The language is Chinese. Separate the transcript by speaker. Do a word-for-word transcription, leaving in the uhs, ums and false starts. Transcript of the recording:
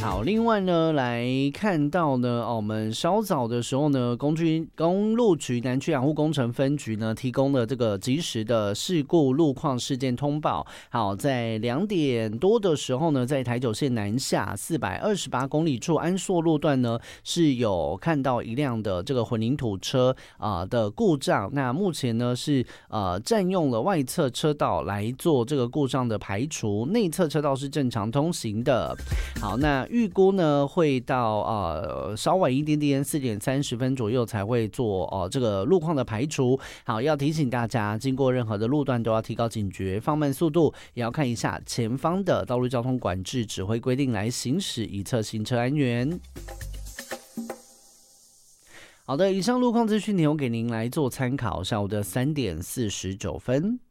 Speaker 1: 好，另外呢，来看到呢，哦，我们稍早的时候呢，公局公路局南区养护工程分局呢，提供了这个及时的事故路况事件通报。好，在两点多的时候呢，在台九线南下四百二十八公里处安硕路段呢，是有看到一辆的这个混凝土车啊、呃、的故障。那目前呢是呃占用了外侧车道来做这个故障的排除，内侧车道是正常通行的。好，那预估呢会到呃稍晚一点点，四点三十分左右才会做呃这个路况的排除。好，要提醒大家，经过任何的路段都要提高警觉，放慢速度，也要看一下前方的道路交通管制指挥规定来行驶，以策行车安全。好的，以上路况资讯提供给您来做参考。下午的三点四十九分。